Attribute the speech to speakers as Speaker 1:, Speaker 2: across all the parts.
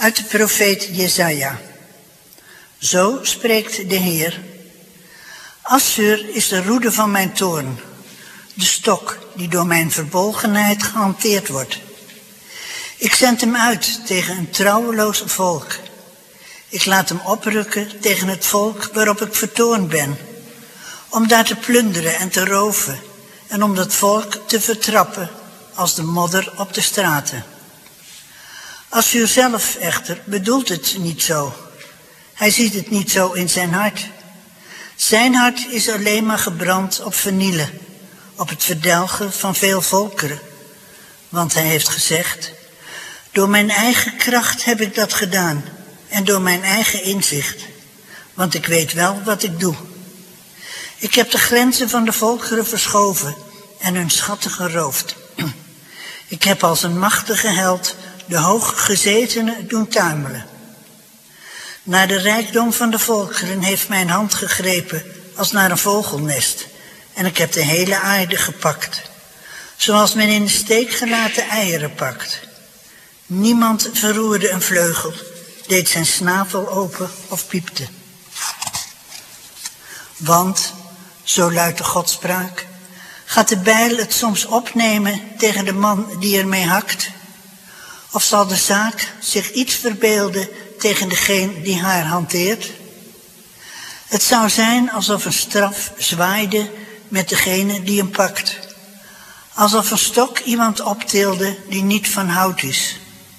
Speaker 1: Uit de profeet Jesaja. Zo spreekt de Heer. Assur is de roede van mijn toorn, de stok die door mijn verbolgenheid gehanteerd wordt. Ik zend hem uit tegen een trouweloos volk. Ik laat hem oprukken tegen het volk waarop ik vertoornd ben, om daar te plunderen en te roven en om dat volk te vertrappen als de modder op de straten. Assur zelf echter bedoelt het niet zo. Hij ziet het niet zo in zijn hart. Zijn hart is alleen maar gebrand op vernielen, op het verdelgen van veel volkeren. Want hij heeft gezegd, door mijn eigen kracht heb ik dat gedaan en door mijn eigen inzicht, want ik weet wel wat ik doe. Ik heb de grenzen van de volkeren verschoven en hun schatten geroofd. Ik heb als een machtige held de hooggezetenen doen tuimelen. Naar de rijkdom van de volkeren heeft mijn hand gegrepen als naar een vogelnest en ik heb de hele aarde gepakt, zoals men in de steek gelaten eieren pakt. Niemand verroerde een vleugel, deed zijn snavel open of piepte. Want, zo luidt de Godspraak, gaat de bijl het soms opnemen tegen de man die ermee hakt? Of zal de zaak zich iets verbeelden tegen degene die haar hanteert? Het zou zijn alsof een straf zwaaide met degene die hem pakt. Alsof een stok iemand optilde die niet van hout is.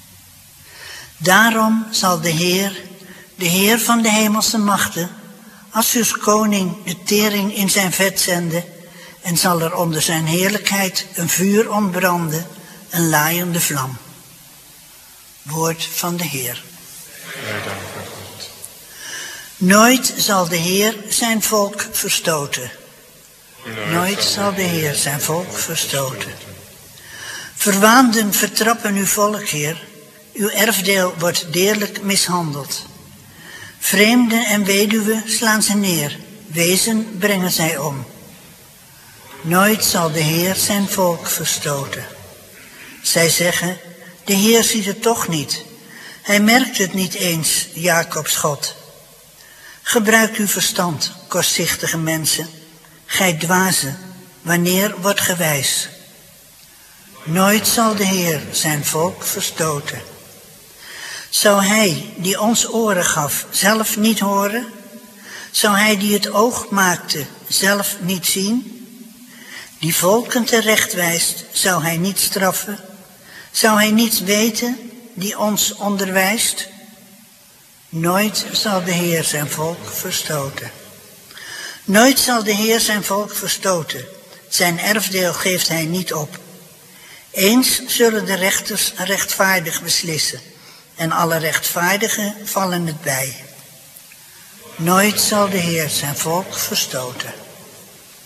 Speaker 1: Daarom zal de Heer van de hemelse machten, Assurs koning de tering in zijn vet zenden en zal er onder zijn heerlijkheid een vuur ontbranden, een laaiende vlam. Woord van de Heer. Nooit zal de Heer zijn volk verstoten. Nooit zal de Heer zijn volk verstoten. Verwaanden vertrappen uw volk, Heer. Uw erfdeel wordt deerlijk mishandeld. Vreemden en weduwen slaan ze neer. Wezen brengen zij om. Nooit zal de Heer zijn volk verstoten. Zij zeggen, de Heer ziet het toch niet. Hij merkt het niet eens, Jacobs God. Gebruik uw verstand, kortzichtige mensen. Gij dwazen, wanneer wordt ge wijs? Nooit zal de Heer zijn volk verstoten. Zou hij, die ons oren gaf, zelf niet horen? Zou hij die het oog maakte, zelf niet zien? Die volken terecht wijst, zou hij niet straffen? Zou hij niets weten, die ons onderwijst? Nooit zal de Heer zijn volk verstoten. Nooit zal de Heer zijn volk verstoten. Zijn erfdeel geeft hij niet op. Eens zullen de rechters rechtvaardig beslissen en alle rechtvaardigen vallen het bij. Nooit zal de Heer zijn volk verstoten.